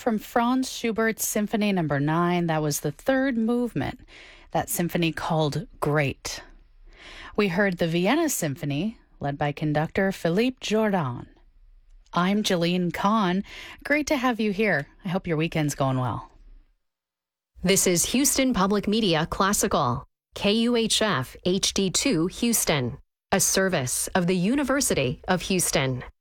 from Franz Schubert's Symphony No. 9. That was the third movement, that symphony called Great. We heard the Vienna Symphony, led by conductor Philippe Jordan. I'm Jeline Kahn. Great to have you here. I hope your weekend's going well. This is Houston Public Media Classical, KUHF HD2 Houston, a service of the University of Houston.